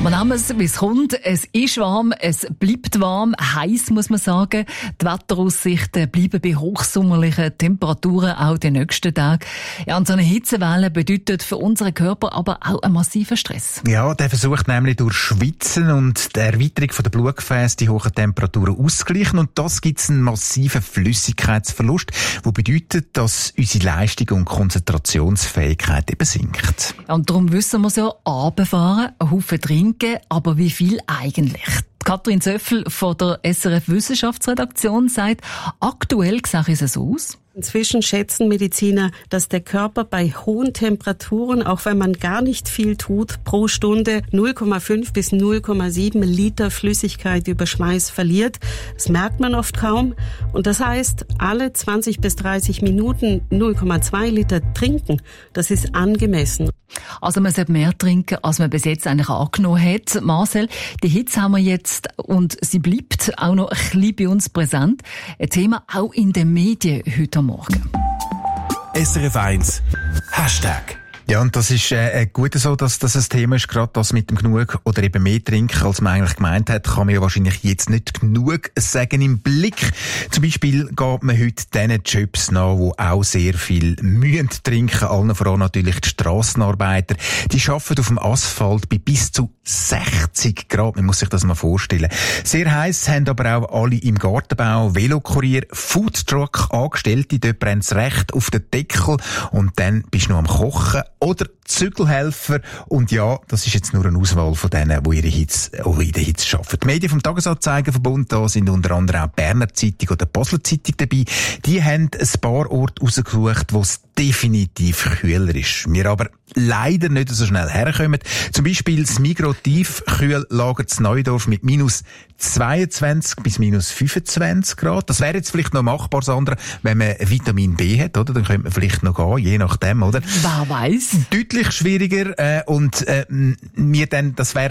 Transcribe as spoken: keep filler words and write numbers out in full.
Wir nehmen es, wie es kommt. Es ist warm, es bleibt warm, heiß muss man sagen. Die Wetteraussichten bleiben bei hochsommerlichen Temperaturen auch die nächsten Tage. Ja, und so eine Hitzewelle bedeutet für unseren Körper aber auch einen massiven Stress. Ja, der versucht nämlich durch Schwitzen und die Erweiterung der Blutgefäße die hohen Temperaturen auszugleichen. Und das gibt es einen massiven Flüssigkeitsverlust, der bedeutet, dass unsere Leistung und Konzentrationsfähigkeit eben sinkt. Ja, und darum wissen wir ja, runterfahren, einen Haufen trinken, aber wie viel eigentlich? Katrin Zöffel von der S R F Wissenschaftsredaktion sagt, aktuell sieht es so aus. Inzwischen schätzen Mediziner, dass der Körper bei hohen Temperaturen, auch wenn man gar nicht viel tut, pro Stunde null Komma fünf bis null Komma sieben Liter Flüssigkeit über Schweiß verliert. Das merkt man oft kaum. Und das heißt, alle zwanzig bis dreißig Minuten null Komma zwei Liter trinken. Das ist angemessen. Also man sollte mehr trinken, als man bis jetzt eigentlich angenommen hat. Marcel, die Hitze haben wir jetzt und sie bleibt auch noch ein bisschen bei uns präsent. Ein Thema auch in den Medien heute Morgen. S R F eins Hashtag. Ja, und das ist äh, gut so, dass das ein Thema ist, gerade das mit dem genug oder eben mehr trinken, als man eigentlich gemeint hat, kann man ja wahrscheinlich jetzt nicht genug sagen im Blick. Zum Beispiel geht man heute diesen Jobs nach, die auch sehr viel mühen trinken, allen voran natürlich die Strassenarbeiter. Die arbeiten auf dem Asphalt bei bis zu sechzig Grad, man muss sich das mal vorstellen. Sehr heiß haben aber auch alle im Gartenbau, Velokurier, Foodtruck, Angestellte, dort brennt's recht auf den Deckel und dann bist du noch am Kochen. Oder Zügelhelfer. Und ja, das ist jetzt nur eine Auswahl von denen, die ihre Hitze, die in der Hitze arbeiten. Die Medien vom Tagesanzeigerverbund, da sind unter anderem auch die Berner Zeitung oder die Basler Zeitung dabei. Die haben ein paar Orte rausgesucht, wo es definitiv kühler ist. Wir aber leider nicht so schnell herkommen. Zum Beispiel das Migros Tiefkühllager zu Neudorf mit minus zweiundzwanzig bis minus fünfundzwanzig Grad. Das wäre jetzt vielleicht noch machbar, Sandra, wenn man Vitamin B hat, oder? Dann könnte man vielleicht noch gehen, je nachdem, oder? Wer weiss? Deutlich schwieriger, äh, und, äh, wir dann, das wäre